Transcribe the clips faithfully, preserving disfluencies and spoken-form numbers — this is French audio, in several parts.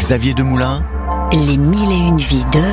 Xavier Demoulin. Les mille et une vies de...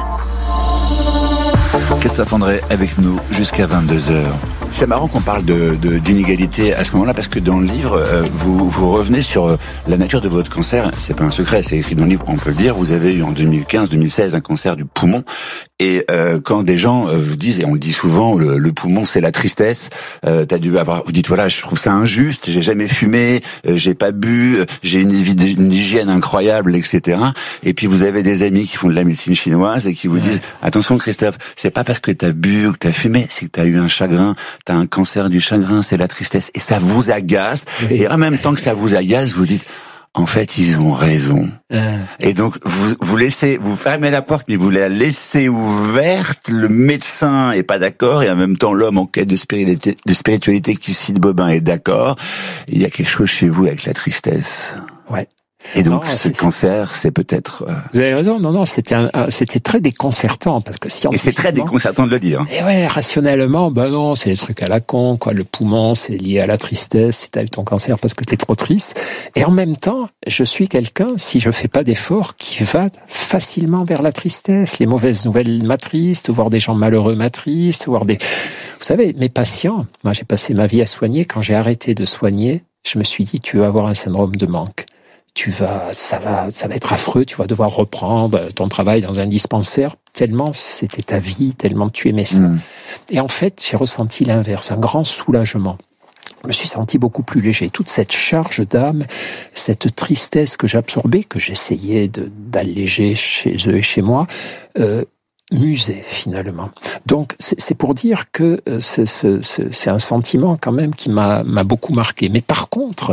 Christophe André avec nous jusqu'à vingt-deux heures. C'est marrant qu'on parle de, de, d'inégalité à ce moment-là, parce que dans le livre, euh, vous, vous revenez sur euh, la nature de votre cancer. C'est pas un secret, c'est écrit dans le livre, on peut le dire. Vous avez eu en deux mille quinze deux mille seize un cancer du poumon. Et euh, quand des gens euh, vous disent, et on le dit souvent, le, le poumon c'est la tristesse, euh, t'as dû avoir, vous dites voilà, je trouve ça injuste, j'ai jamais fumé, euh, j'ai pas bu, euh, j'ai une, une hygiène incroyable, et cetera. Et puis vous avez des amis qui font de la médecine chinoise et qui vous ouais. disent, attention Christophe, c'est pas parce que t'as bu ou que t'as fumé, c'est que t'as eu un chagrin, t'as un cancer du chagrin, c'est la tristesse. Et ça vous agace. Oui. Et en même temps que ça vous agace, vous dites, en fait, ils ont raison. Euh. Et donc, vous, vous laissez, vous fermez la porte, mais vous la laissez ouverte. Le médecin est pas d'accord, et en même temps, l'homme en quête de spiritualité, de spiritualité qui cite Bobin est d'accord. Il y a quelque chose chez vous avec la tristesse. Ouais. Et donc, non, ce cancer, c'est peut-être... Euh... Vous avez raison, non, non, c'était un, un, c'était très déconcertant, parce que si Et c'est très déconcertant de le dire. Et ouais, rationnellement, bah non, c'est des trucs à la con, quoi. Le poumon, c'est lié à la tristesse, si t'as eu ton cancer parce que t'es trop triste. Et en même temps, je suis quelqu'un, si je fais pas d'effort, qui va facilement vers la tristesse. Les mauvaises nouvelles m'attristent, voir des gens malheureux m'attristent, voir des... Vous savez, mes patients, moi j'ai passé ma vie à soigner, quand j'ai arrêté de soigner, je me suis dit, tu vas avoir un syndrome de manque. Tu vas, ça va, ça va être affreux. Tu vas devoir reprendre ton travail dans un dispensaire tellement c'était ta vie, tellement tu aimais ça. Mmh. Et en fait, j'ai ressenti l'inverse, un grand soulagement. Je me suis senti beaucoup plus léger. Toute cette charge d'âme, cette tristesse que j'absorbais, que j'essayais de, d'alléger chez eux et chez moi, euh, musée finalement. Donc c'est, c'est pour dire que c'est, c'est, c'est un sentiment quand même qui m'a, m'a beaucoup marqué. Mais par contre,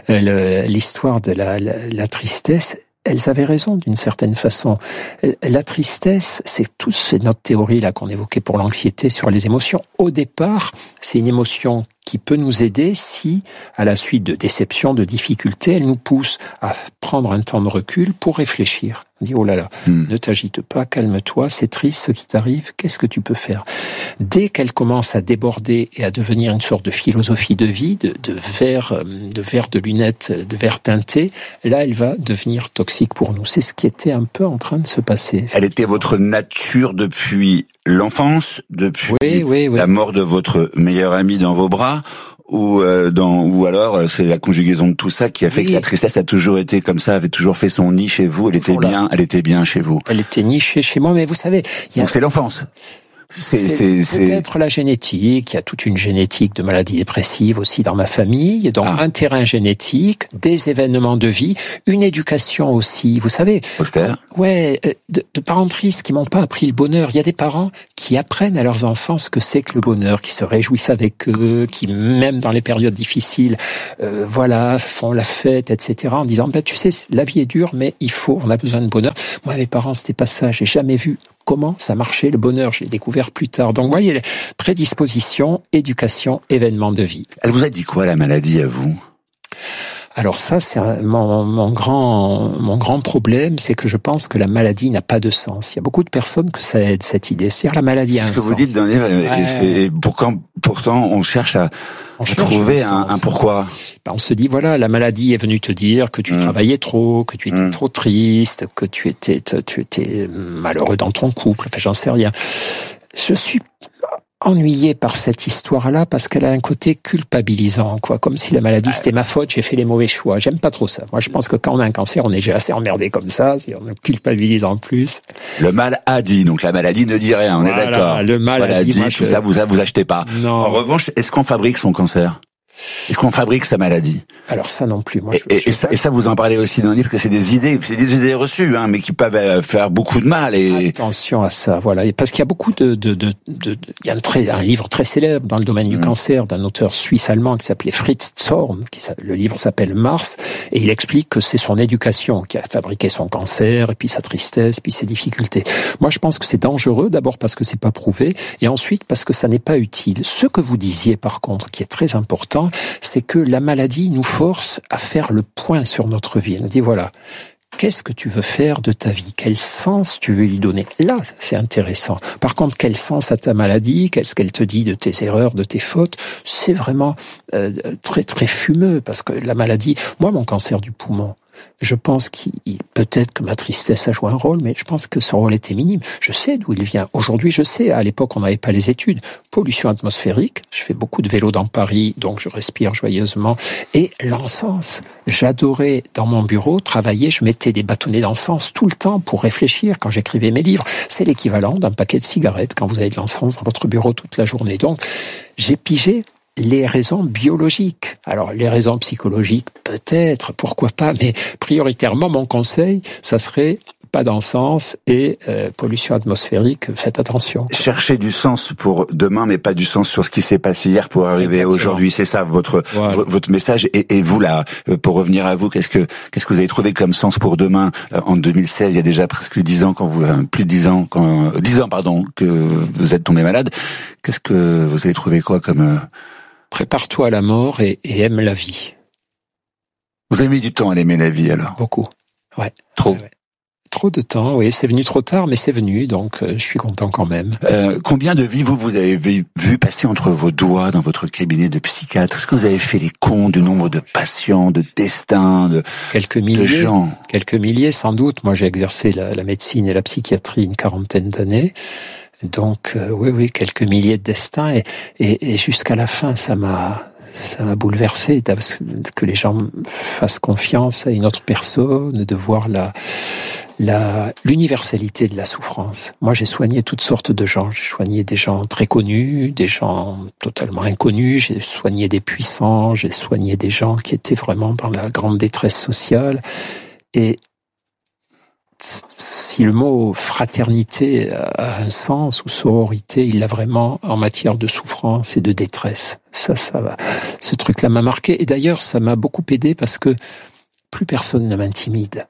le, l'histoire de la, la, la tristesse, elles avaient raison d'une certaine façon. La tristesse, c'est tout, c'est notre théorie là qu'on évoquait pour l'anxiété sur les émotions. Au départ, c'est une émotion qui peut nous aider si, à la suite de déceptions, de difficultés, elle nous pousse à prendre un temps de recul pour réfléchir. On dit, oh là là, mmh. ne t'agite pas, calme-toi, c'est triste ce qui t'arrive, qu'est-ce que tu peux faire? Dès qu'elle commence à déborder et à devenir une sorte de philosophie de vie, de, de verre, de verre de lunettes, de verre teinté, là, elle va devenir toxique pour nous. C'est ce qui était un peu en train de se passer. Elle était votre nature depuis l'enfance, depuis oui, oui, oui. la mort de votre meilleur ami dans vos bras, ou euh, dans ou alors c'est la conjugaison de tout ça qui a fait oui. que la tristesse a toujours été comme ça, avait toujours fait son nid chez vous. Elle était voilà. bien, elle était bien chez vous. Elle était nichée chez moi, mais vous savez, il y a... donc c'est l'enfance. C'est, c'est, c'est peut-être la génétique. Il y a toute une génétique de maladies dépressives aussi dans ma famille. Donc ah. un terrain génétique, des événements de vie, une éducation aussi. Vous savez, austère. Ouais, de, de parents tristes qui m'ont pas appris le bonheur. Il y a des parents qui apprennent à leurs enfants ce que c'est que le bonheur, qui se réjouissent avec eux, qui même dans les périodes difficiles, euh, voilà, font la fête, et cetera. En disant, ben tu sais, la vie est dure, mais il faut, on a besoin de bonheur. Moi, mes parents, c'était pas ça. J'ai jamais vu comment ça marchait le bonheur. Je l'ai découvert plus tard. Donc, vous voyez, prédisposition, éducation, événement de vie. Elle vous a dit quoi, la maladie, à vous? Alors ça, c'est mon, mon grand, mon grand problème, c'est que je pense que la maladie n'a pas de sens. Il y a beaucoup de personnes que ça aide, cette idée. C'est-à-dire la maladie a un sens. C'est ce que vous dites dans les livres, et c'est, pourtant, pourtant, on cherche à, on cherche trouver un, un pourquoi. Ben, on se dit, voilà, la maladie est venue te dire que tu mmh. travaillais trop, que tu étais mmh. trop triste, que tu étais, tu étais malheureux dans ton couple, enfin, j'en sais rien. Je suis ennuyé par cette histoire-là parce qu'elle a un côté culpabilisant, quoi. Comme si la maladie c'était ma faute, j'ai fait les mauvais choix. J'aime pas trop ça. Moi, je pense que quand on a un cancer, on est déjà assez emmerdé comme ça. Si on culpabilise en plus. Le mal a dit, donc la maladie ne dit rien. On voilà, est d'accord. Le mal voilà, a dit. dit tout je... ça, vous vous achetez pas. Non. En revanche, est-ce qu'on fabrique son cancer? Est-ce qu'on fabrique sa maladie? Alors ça non plus. Moi, je, et, je et, ça, et ça, vous en parlez aussi dans le livre, que c'est des idées, c'est des idées reçues, hein, mais qui peuvent faire beaucoup de mal. Et attention à ça, voilà, parce qu'il y a beaucoup de, de, de, de, de il y a un, très, un livre très célèbre dans le domaine du mmh. cancer d'un auteur suisse-allemand qui s'appelait Fritz Zorn. Qui, le livre s'appelle Mars, et il explique que c'est son éducation qui a fabriqué son cancer, et puis sa tristesse, puis ses difficultés. Moi, je pense que c'est dangereux, d'abord parce que c'est pas prouvé, et ensuite parce que ça n'est pas utile. Ce que vous disiez, par contre, qui est très important, c'est que la maladie nous force à faire le point sur notre vie. Elle nous dit, voilà, qu'est-ce que tu veux faire de ta vie? Quel sens tu veux lui donner? Là, c'est intéressant. Par contre, quel sens a ta maladie? Qu'est-ce qu'elle te dit de tes erreurs, de tes fautes? C'est vraiment euh, très, très fumeux, parce que la maladie... Moi, mon cancer du poumon, Je pense qu'il, peut-être que ma tristesse a joué un rôle, mais je pense que ce rôle était minime. Je sais d'où il vient. Aujourd'hui, je sais. À l'époque, on n'avait pas les études. Pollution atmosphérique. Je fais beaucoup de vélo dans Paris, donc je respire joyeusement. Et l'encens. J'adorais, dans mon bureau, travailler. Je mettais des bâtonnets d'encens tout le temps pour réfléchir quand j'écrivais mes livres. C'est l'équivalent d'un paquet de cigarettes quand vous avez de l'encens dans votre bureau toute la journée. Donc, j'ai pigé les raisons biologiques. Alors, les raisons psychologiques, peut-être, pourquoi pas, mais prioritairement, mon conseil, ça serait pas d'encens et euh, pollution atmosphérique, faites attention. Cherchez du sens pour demain, mais pas du sens sur ce qui s'est passé hier pour arriver Exactement. aujourd'hui. C'est ça votre voilà. votre message. Et, et vous là, pour revenir à vous, qu'est-ce que qu'est-ce que vous avez trouvé comme sens pour demain en deux mille seize, il y a déjà presque dix ans, quand vous plus de dix ans, quand dix ans pardon, que vous êtes tombé malade. Qu'est-ce que vous avez trouvé quoi comme Prépare-toi à la mort et, et aime la vie. Vous avez mis du temps à aimer la vie alors? Beaucoup. Ouais. Trop. Ouais, ouais. Trop de temps, oui, c'est venu trop tard, mais c'est venu, donc euh, je suis content quand même. Euh, combien de vies vous, vous avez vu, vu passer entre vos doigts dans votre cabinet de psychiatre? Est-ce que vous avez fait les comptes du nombre de patients, de destins, de, quelques milliers, de gens? Quelques milliers, sans doute. Moi, j'ai exercé la, la médecine et la psychiatrie une quarantaine d'années. Donc, euh, oui, oui, quelques milliers de destins. Et, et, et jusqu'à la fin, ça m'a... ça m'a bouleversé que les gens fassent confiance à une autre personne, de voir la, la, l'universalité de la souffrance. Moi, j'ai soigné toutes sortes de gens. J'ai soigné des gens très connus, des gens totalement inconnus. J'ai soigné des puissants. J'ai soigné des gens qui étaient vraiment dans la grande détresse sociale. Et si le mot fraternité a un sens, ou sororité, il l'a vraiment en matière de souffrance et de détresse. Ça, ça va. Ce truc-là m'a marqué. Et d'ailleurs, ça m'a beaucoup aidé parce que plus personne ne m'intimide.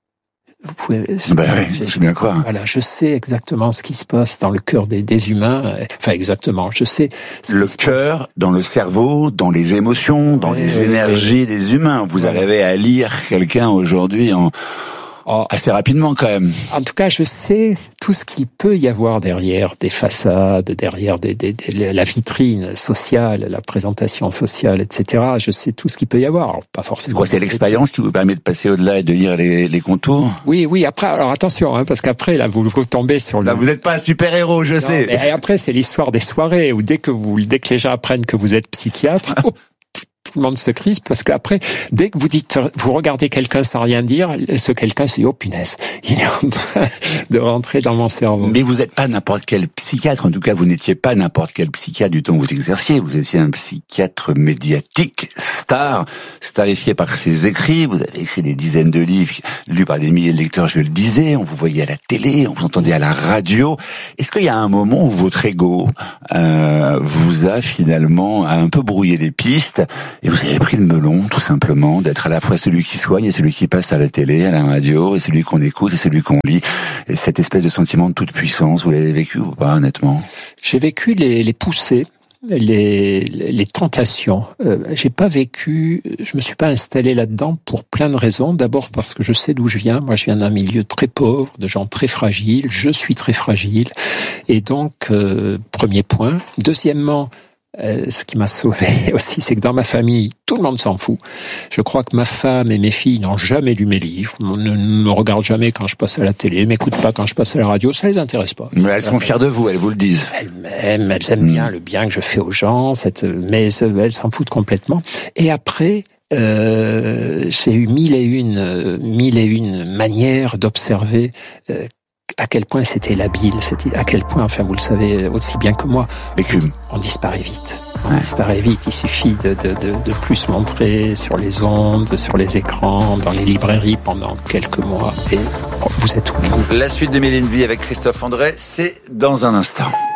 Vous pouvez. Ben oui, je suis bien quoi. Voilà, je sais exactement ce qui se passe dans le cœur des, des humains. Enfin, exactement. Je sais. Le cœur, dans le cerveau, dans les émotions, dans ouais, les ouais, énergies ouais. des humains. Vous ouais. arrivez à lire quelqu'un aujourd'hui en. Oh, assez rapidement quand même. En tout cas, je sais tout ce qu'il peut y avoir derrière des façades, derrière des, des, des, la vitrine sociale, la présentation sociale, et cetera. Je sais tout ce qu'il peut y avoir. Alors, pas forcément. Quoi, c'est l'expérience qui vous permet de passer au-delà et de lire les, les contours? Oui, oui. Après, alors attention, hein, parce qu'après, là, vous, vous tombez sur le. Là, vous n'êtes pas un super-héros, je non, sais. Mais après, c'est l'histoire des soirées où dès que vous, dès que les gens apprennent que vous êtes psychiatre. oh, tout le monde se crispe parce qu'après, dès que vous dites, vous regardez quelqu'un sans rien dire, ce quelqu'un se dit, oh punaise, il est en train de rentrer dans mon cerveau. Mais vous n'êtes pas n'importe quel psychiatre, en tout cas vous n'étiez pas n'importe quel psychiatre du temps où vous exerciez, vous étiez un psychiatre médiatique, star, starifié par ses écrits, vous avez écrit des dizaines de livres, lus par des milliers de lecteurs, je le disais, on vous voyait à la télé, on vous entendait à la radio. Est-ce qu'il y a un moment où votre ego euh, vous a finalement un peu brouillé les pistes et vous avez pris le melon, tout simplement, d'être à la fois celui qui soigne et celui qui passe à la télé, à la radio, et celui qu'on écoute et celui qu'on lit. Et cette espèce de sentiment de toute puissance, vous l'avez vécu ou pas, honnêtement? J'ai vécu les, les poussées, les, les tentations. Euh, j'ai pas vécu, je me suis pas installé là-dedans pour plein de raisons. D'abord parce que je sais d'où je viens. Moi, je viens d'un milieu très pauvre, de gens très fragiles. Je suis très fragile. Et donc, euh, premier point. Deuxièmement, Euh, ce qui m'a sauvé aussi, c'est que dans ma famille, tout le monde s'en fout. Je crois que ma femme et mes filles n'ont jamais lu mes livres, ne me regardent jamais quand je passe à la télé, m'écoutent pas quand je passe à la radio, ça les intéresse pas. Mais elles sont fières de vous, elles vous le disent. Elles m'aiment, elles aiment bien le bien que je fais aux gens, cette, mais elles s'en foutent complètement. Et après, euh, j'ai eu mille et une, mille et une manières d'observer euh, à quel point c'était labile, c'était à quel point, enfin vous le savez aussi bien que moi, l'écume. On disparaît vite. On ouais. disparaît vite. Il suffit de, de, de, de plus montrer sur les ondes, sur les écrans, dans les librairies pendant quelques mois et vous êtes oublié. La suite de Mille et une vies avec Christophe André, c'est dans un instant.